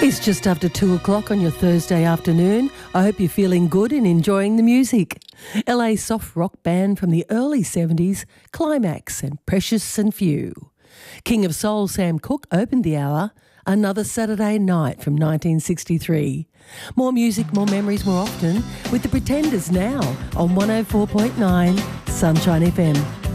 It's just after 2 o'clock on your Thursday afternoon. I hope you're feeling good and enjoying the music. LA soft rock band from the early 70s, Climax and Precious and Few. King of Soul Sam Cooke opened the hour, Another Saturday Night from 1963. More music, more memories, more often with the Pretenders now on 104.9 Sunshine FM.